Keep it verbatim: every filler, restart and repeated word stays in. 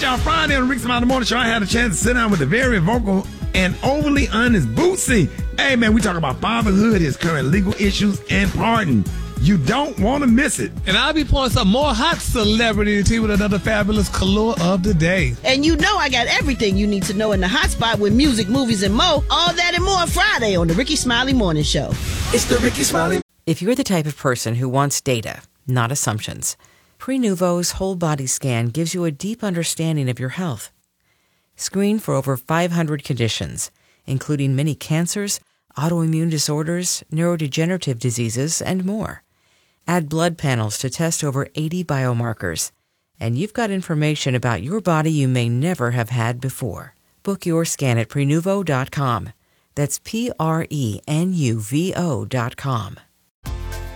y'all, Friday on the Rick Smiley Morning Show, I had a chance to sit down with the very vocal and overly honest Bootsy. Hey, man, we talk about fatherhood, his current legal issues, and pardon. You don't want to miss it. And I'll be pouring some more hot celebrity tea with another fabulous color of the day. And you know I got everything you need to know in the hot spot with music, movies, and more. All that and more Friday on the Ricky Smiley Morning Show. It's the Ricky Smiley. If you're the type of person who wants data, not assumptions, Prenuvo's whole body scan gives you a deep understanding of your health. Screen for over five hundred conditions, including many cancers, autoimmune disorders, neurodegenerative diseases, and more. Add blood panels to test over eighty biomarkers, and you've got information about your body you may never have had before. Book your scan at Prenuvo dot com. That's P R E N U V O dot com.